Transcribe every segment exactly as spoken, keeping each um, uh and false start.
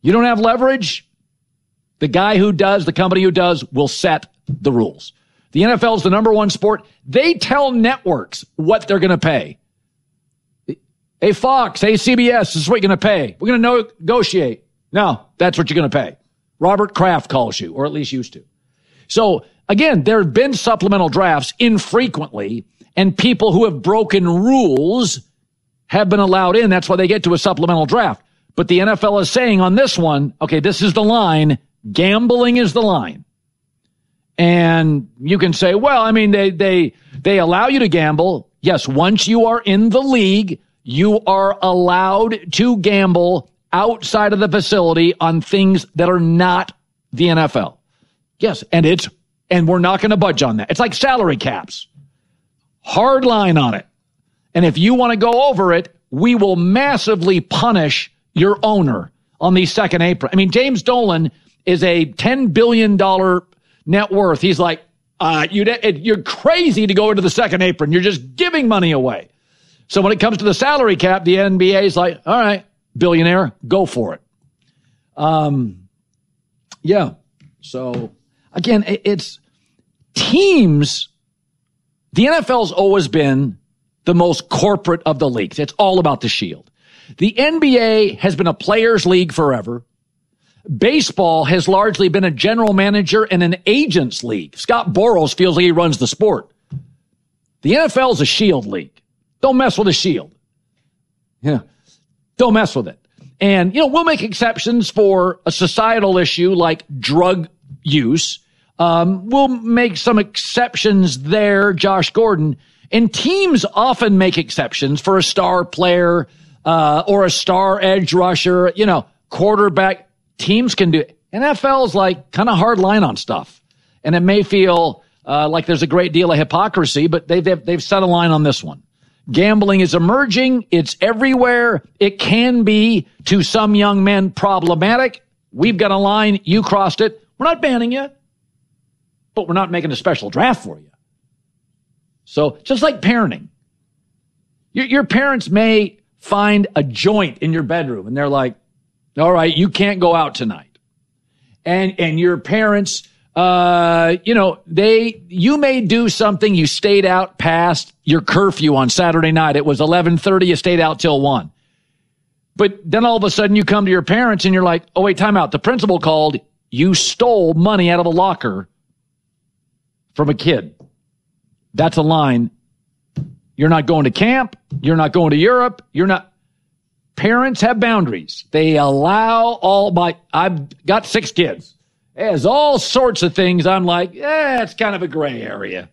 You don't have leverage? The guy who does, the company who does, will set the rules. The N F L is the number one sport. They tell networks what they're going to pay. Hey, Fox, hey, C B S, this is what you're going to pay. We're going to negotiate. No, that's what you're going to pay. Robert Kraft calls you, or at least used to. So, again, there have been supplemental drafts infrequently, and people who have broken rules have been allowed in. That's why they get to a supplemental draft. But the N F L is saying on this one, okay, this is the line. Gambling is the line. And you can say, well, I mean, they they they allow you to gamble. Yes, once you are in the league, you are allowed to gamble outside of the facility on things that are not the N F L. Yes, and it's and we're not going to budge on that. It's like salary caps. Hard line on it. And if you want to go over it, we will massively punish your owner on the second apron. I mean, James Dolan is a ten billion dollars net worth. He's like, uh, you'd, you're crazy to go into the second apron. You're just giving money away. So when it comes to the salary cap, the N B A is like, all right, billionaire, go for it. Um, yeah. So again, it's teams. The N F L's always been the most corporate of the leagues. It's all about the shield. The N B A has been a players' league forever. Baseball has largely been a general manager and an agent's league. Scott Boras feels like he runs the sport. The N F L is a shield league. Don't mess with the shield. Yeah. Don't mess with it. And, you know, we'll make exceptions for a societal issue like drug use. Um, we'll make some exceptions there, Josh Gordon. And teams often make exceptions for a star player uh, or a star edge rusher, you know, quarterback. Teams can do it. N F L's like kind of hard line on stuff. And it may feel uh, like there's a great deal of hypocrisy, but they've, they've, they've set a line on this one. Gambling is emerging. It's everywhere. It can be, to some young men, problematic. We've got a line. You crossed it. We're not banning you, but we're not making a special draft for you. So just like parenting, your, your parents may find a joint in your bedroom and they're like, all right, you can't go out tonight. And, and your parents, uh, you know, they, you may do something. You stayed out past your curfew on Saturday night. It was eleven thirty. You stayed out till one. But then all of a sudden you come to your parents and you're like, oh, wait, time out. The principal called. You stole money out of a locker from a kid. That's a line. You're not going to camp. You're not going to Europe. You're not. Parents have boundaries. They allow all my, I've got six kids. There's all sorts of things. I'm like, yeah, it's kind of a gray area.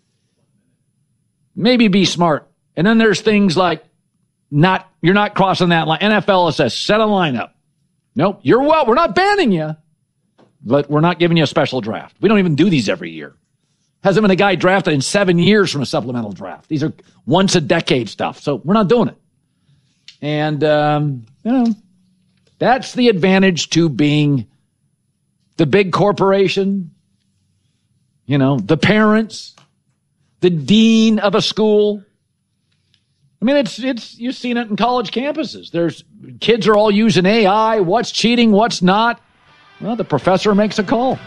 Maybe be smart. And then there's things like not, you're not crossing that line. N F L says, set a lineup. Nope. You're well, we're not banning you, but we're not giving you a special draft. We don't even do these every year. Hasn't been a guy drafted in seven years from a supplemental draft. These are once a decade stuff. So we're not doing it. And, um, you know, that's the advantage to being the big corporation, you know, the parents, the dean of a school. I mean, it's, it's, you've seen it in college campuses. There's, kids are all using A I. What's cheating? What's not? Well, the professor makes a call.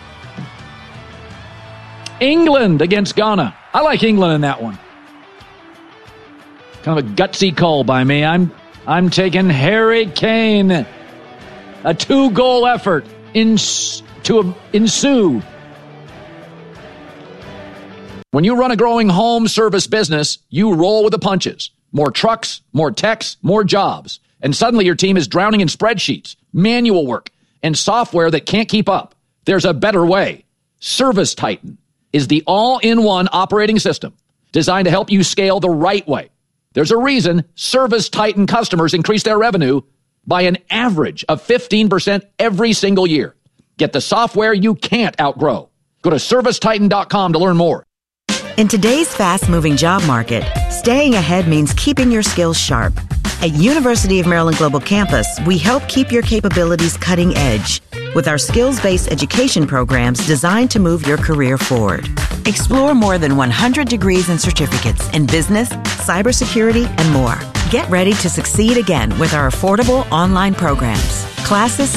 England against Ghana. I like England in that one. Kind of a gutsy call by me. I'm I'm taking Harry Kane. A two-goal effort in, to ensue. When you run a growing home service business, you roll with the punches. More trucks, more techs, more jobs. And suddenly your team is drowning in spreadsheets, manual work, and software that can't keep up. There's a better way. Service Titan is the all-in-one operating system designed to help you scale the right way. There's a reason Service Titan customers increase their revenue by an average of fifteen percent every single year. Get the software you can't outgrow. Go to service titan dot com to learn more. In today's fast-moving job market, staying ahead means keeping your skills sharp. At University of Maryland Global Campus, we help keep your capabilities cutting edge with our skills-based education programs designed to move your career forward. Explore more than one hundred degrees and certificates in business, cybersecurity, and more. Get ready to succeed again with our affordable online programs. Classes